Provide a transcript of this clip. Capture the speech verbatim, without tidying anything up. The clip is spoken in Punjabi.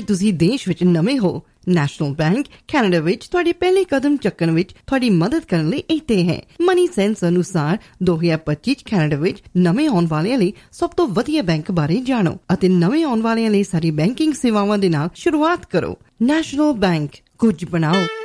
ਤੁਸੀਂ ਦੇਸ਼ ਵਿੱਚ ਨਵੇਂ ਹੋ, ਨੈਸ਼ਨਲ ਬੈਂਕ ਕੈਨੇਡਾ ਵਿੱਚ ਤੁਹਾਡੇ ਪਹਿਲੇ ਕਦਮ ਚੱਕਣ ਵਿੱਚ ਤੁਹਾਡੀ ਮਦਦ ਕਰਨ ਲਈ ਇੱਥੇ ਹੈ। ਮਨੀ ਸੈਂਸ ਅਨੁਸਾਰ ਦੋ ਹਜ਼ਾਰ ਪੱਚੀ ਚ ਕੈਨੇਡਾ ਵਿੱਚ ਨਵੇਂ ਆਉਣ ਵਾਲਿਆਂ ਲਈ ਸਭ ਤੋਂ ਵਧੀਆ ਬੈਂਕ ਬਾਰੇ ਜਾਣੋ ਅਤੇ ਨਵੇਂ ਆਉਣ ਵਾਲਿਆਂ ਲਈ ਸਾਰੀ ਬੈਂਕਿੰਗ ਸੇਵਾਵਾਂ ਦੇ ਨਾਲ ਸ਼ੁਰੂਆਤ ਕਰੋ। ਨੈਸ਼ਨਲ ਬੈਂਕ, ਕੁਝ ਬਣਾਓ।